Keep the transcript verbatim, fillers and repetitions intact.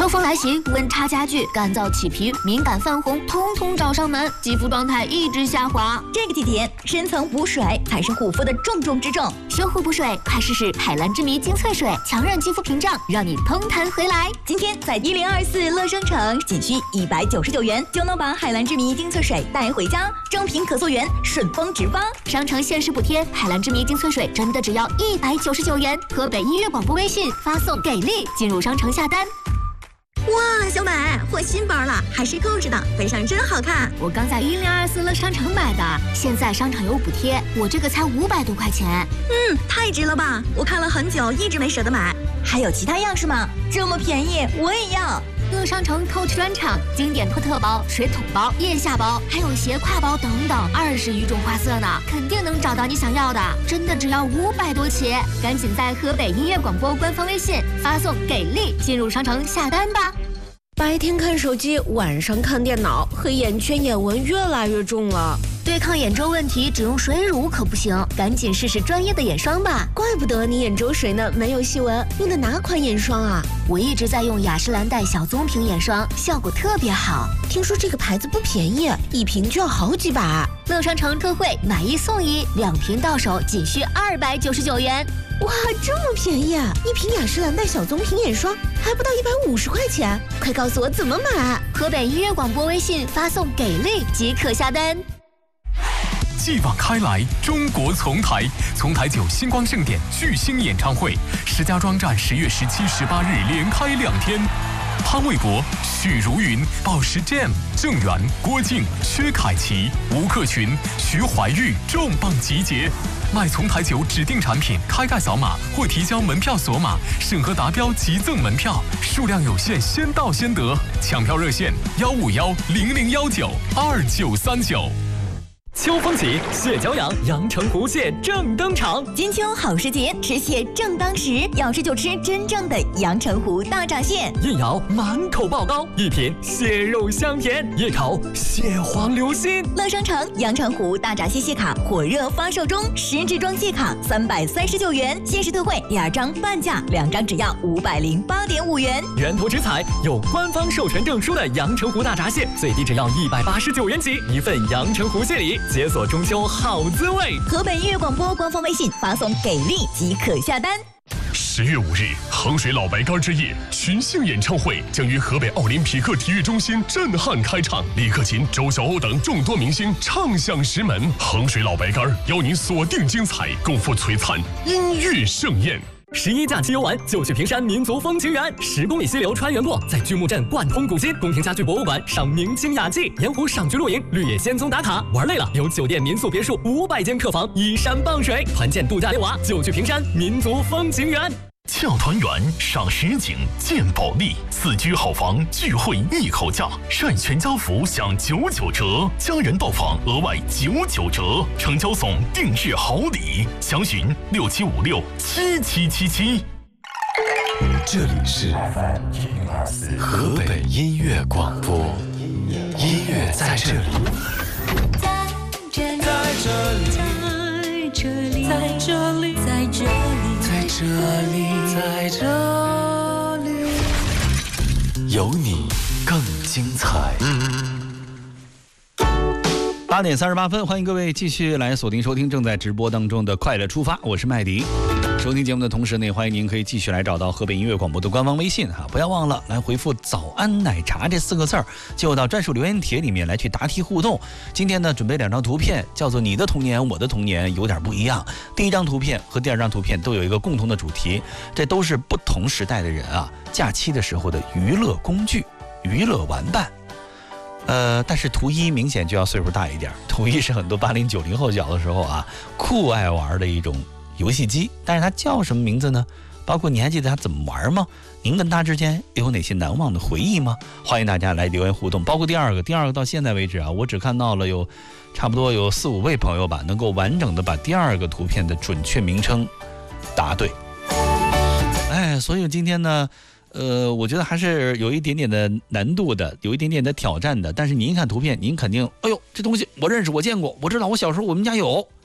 秋风来袭，温差加剧，干燥起皮、敏感泛红，通通找上门，肌肤状态一直下滑。 这个季节，深层补水才是护肤的重中之重。 修护补水，快试试海蓝之谜精粹水，强韧肌肤屏障，让你嘭弹回来。 今天在一零二四乐商城，仅需一百九十九元就能把海蓝之谜精粹水带回家，正品可溯源，顺丰直发。 商城限时补贴，海蓝之谜精粹水真的只要一百九十九元。河北音乐广播微信发送给力进入商城下单。 哇，小美，换新包了，还是购置的，背上真好看。 我刚在一零二四乐商城买的，现在商场有补贴，我这个才五百多块钱。 嗯，太值了吧！我看了很久，一直没舍得买。 还有其他样式吗？这么便宜，我也要。 乐商城 Coach 专场，经典托特包、水桶包、腋下包，还有斜挎包等等，二十余种花色呢，肯定能找到你想要的。真的只要五百多起，赶紧在河北音乐广播官方微信发送给力进入商城下单吧。 白天看手机，晚上看电脑，黑眼圈、眼纹越来越重了。 对抗眼周问题，只用水乳可不行，赶紧试试专业的眼霜吧。 怪不得你眼周水呢没有细纹，用的哪款眼霜啊？ 我一直在用雅诗兰黛小棕瓶眼霜，效果特别好。 听说这个牌子不便宜，一瓶就要好几百。 乐商城特惠，买一送一，两瓶到手仅需二百九十九元。 哇，这么便宜啊！一瓶雅诗兰黛小棕瓶眼霜还不到一百五十块钱，快告诉我怎么买！ 河北音乐广播微信发送给力即可下单。 继往开来，中国丛台，丛台九星光盛典巨星演唱会，石家庄站十月十七、十八日连开两天。潘玮柏、许茹芸、宝石 Jam、郑源、郭靖、薛凯琪、吴克群、徐怀钰重磅集结。买丛台酒指定产品，开盖扫码或提交门票锁码，审核达标即赠门票，数量有限，先到先得。抢票热线：幺五幺零零幺九二九三九。 秋风起，蟹脚痒，阳澄湖蟹正登场。 金秋好时节，吃蟹正当时，要吃就吃真正的阳澄湖大闸蟹。 一咬满口爆膏，一品蟹肉香甜，一口蟹黄流心。 乐商城阳澄湖大闸蟹蟹卡火热发售中，十支装蟹卡三百三十九元，限时特惠，第二张半价，两张只要五百零八点五元。 源头直采，有官方授权证书的阳澄湖大闸蟹，最低只要一百八十九元起，一份阳澄湖蟹礼。解锁中秋好滋味！ 河北音乐广播官方微信发送给力即可下单。 十月五日，衡水老白干之夜群星演唱会将于河北奥林匹克体育中心震撼开唱，李克勤、周晓鸥等众多明星唱响石门。衡水老白干邀您锁定精彩，共赴璀璨音乐盛宴。 十一假期游玩就去平山民族风情园，十公里溪流穿原过，在巨木镇贯通古今，宫廷家具博物馆赏明清雅集，盐湖赏菊露营，绿野仙踪打卡。玩累了，有酒店民宿别墅五百间客房，依山傍水，团建度假溜娃就去平山民族风情园。 俏团圆，赏实景，见保利，四居好房，聚会一口价，晒全家福享九九折，家人到访额外九九折，成交送定制好礼，详询六七五六七七七七。 这里是河北音乐广播，音乐在这里， 在这里，在这里，在这里，在这里， 在这里，在这里，有你更精彩。 八点三十八分，欢迎各位继续来锁定收听正在直播当中的快乐出发，我是麦迪。收听节目的同时呢，欢迎您可以继续来找到河北音乐广播的官方微信哈，不要忘了来回复早安奶茶这四个字儿，就到专属留言帖里面来去答题互动。今天呢准备两张图片，叫做你的童年我的童年有点不一样。第一张图片和第二张图片都有一个共同的主题，这都是不同时代的人啊假期的时候的娱乐工具、娱乐玩伴。呃，但是图一明显就要岁数大一点，图一是很多八零九零后小的时候啊酷爱玩的一种游戏机，但是它叫什么名字呢？包括你还记得它怎么玩吗？您跟它之间有哪些难忘的回忆吗？欢迎大家来留言互动。包括第二个，第二个到现在为止啊，我只看到了有差不多有四五位朋友吧，能够完整的把第二个图片的准确名称答对。哎，所以今天呢。呃，我觉得还是有一点点的难度的，有一点点的挑战的。但是您一看图片，您肯定，哎呦，这东西我认识，我见过，我知道，我小时候我们家有，